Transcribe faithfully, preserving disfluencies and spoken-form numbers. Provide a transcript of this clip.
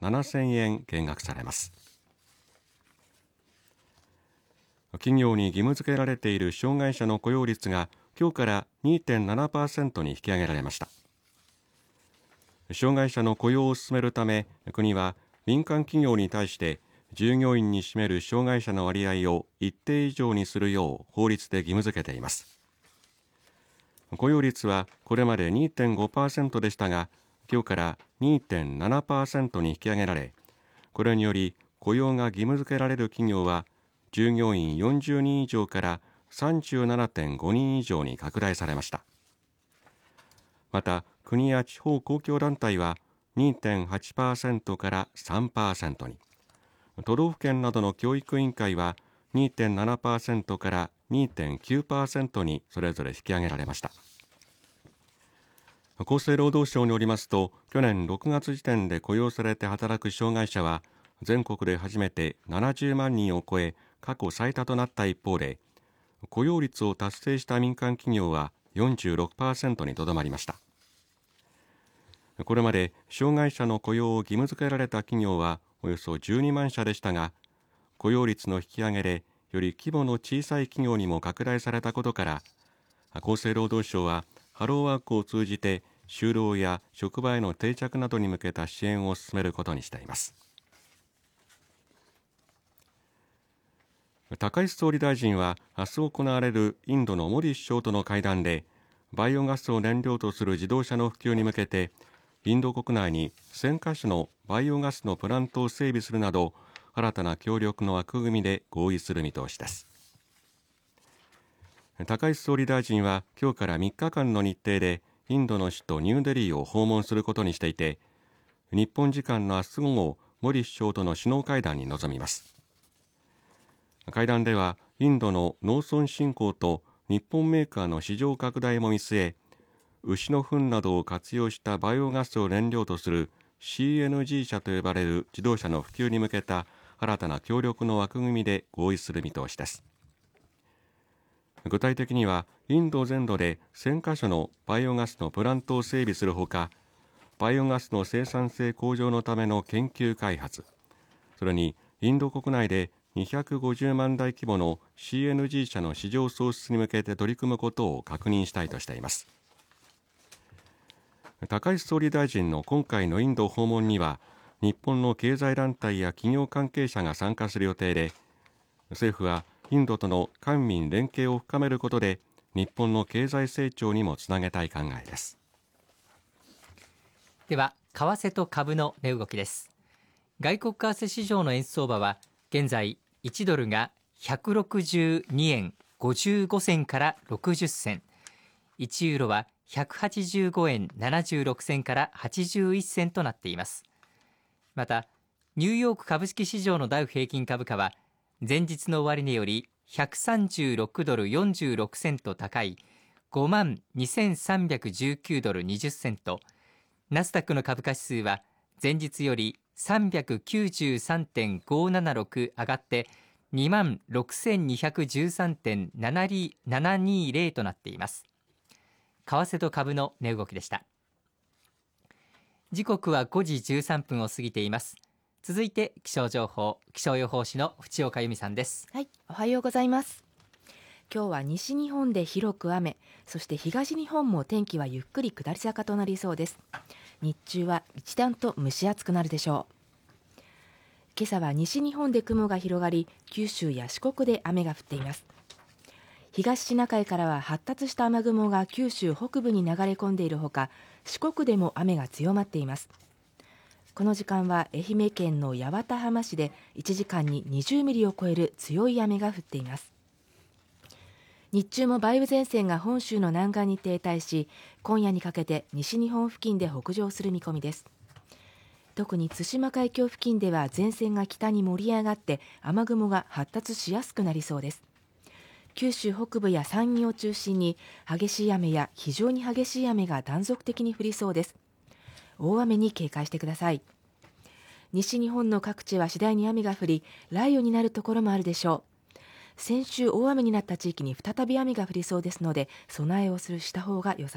ななせんえん減額されます。企業に義務付けられている障害者の雇用率が今日から にてんななパーセント に引き上げられました。障害者の雇用を進めるため、国は民間企業に対して従業員に占める障害者の割合を一定以上にするよう法律で義務付けています。雇用率はこれまで にてんごパーセント でしたが、今日から にてんななパーセント に引き上げられ、これにより雇用が義務付けられる企業は従業員よんじゅうにん以上から さんじゅうななてんごにん以上に拡大されました。また国や地方公共団体は にてんはちパーセント から さんパーセント に、都道府県などの教育委員会は にてんななパーセント から にてんきゅうパーセント にそれぞれ引き上げられました。厚生労働省によりますと、去年ろくがつ時点で雇用されて働く障害者は全国で初めてななじゅうまんにんを超え、過去最多となった一方で、雇用率を達成した民間企業は よんじゅうろくパーセント にとどまりました。これまで障害者の雇用を義務付けられた企業はおよそじゅうにまんしゃでしたが、雇用率の引き上げでより規模の小さい企業にも拡大されたことから、厚生労働省はハローワークを通じて就労や職場への定着などに向けた支援を進めることにしています。高市総理大臣は明日行われるインドのモディ首相との会談で、バイオガスを燃料とする自動車の普及に向けてインド国内にせんかしょのバイオガスのプラントを整備するなど、新たな協力の枠組みで合意する見通しです。高市総理大臣は今日からみっかかんの日程でインドの首都ニューデリーを訪問することにしていて、日本時間の明日午後、モディ首相との首脳会談に臨みます。会談ではインドの農村振興と日本メーカーの市場拡大も見据え、牛の糞などを活用したバイオガスを燃料とする シーエヌジー 車と呼ばれる自動車の普及に向けた新たな協力の枠組みで合意する見通しです。具体的にはインド全土でせんかしょのバイオガスのプラントを整備するほか、バイオガスの生産性向上のための研究開発、それにインド国内でにひゃくごじゅうまんだい規模の シーエヌジー 車の市場創出に向けて取り組むことを確認したいとしています。高市総理大臣の今回のインド訪問には、日本の経済団体や企業関係者が参加する予定で、政府はインドとの官民連携を深めることで日本の経済成長にもつなげたい考えです。 では為替と株の値動きです。外国為替市場の円相場は現在いちドルがひゃくろくじゅうにえんごじゅうごせんからろくじゅっせん、いちユーロはひゃくはちじゅうごえんななじゅうろくせんからはちじゅういっせんとなっています。またニューヨーク株式市場のダウ平均株価は前日の終値よりひゃくさんじゅうろくドルよんじゅうろくセント高い ごまんにせんさんびゃくじゅうきゅうドルにじゅっセント、ナスダックの株価指数は前日より さんびゃくきゅうじゅうさんてんごーななろく 上がって にまんろくせんにひゃくじゅうさんてんななにーぜろ となっています。為替と株の値動きでした。時刻はごじじゅうさんぷんを過ぎています。続いて気象情報、気象予報士の淵岡由美さんです。 はい、おはようございます。今日は西日本で広く雨、そして東日本も天気はゆっくり下り坂となりそうです。日中は一段と蒸し暑くなるでしょう。今朝は西日本で雲が広がり、九州や四国で雨が降っています。東シナ海からは発達した雨雲が九州北部に流れ込んでいるほか、四国でも雨が強まっています。この時間は愛媛県の八幡浜市でいちじかんににじゅうミリを超える強い雨が降っています。日中も梅雨前線が本州の南岸に停滞し、今夜にかけて西日本付近で北上する見込みです。特に対馬海峡付近では前線が北に盛り上がって雨雲が発達しやすくなりそうです。九州北部や山陰を中心に激しい雨や非常に激しい雨が断続的に降りそうです。大雨に警戒してください。西日本の各地は次第に雨が降り、雷雨になるところもあるでしょう。先週大雨になった地域に再び雨が降りそうですので、備えをするした方が良さ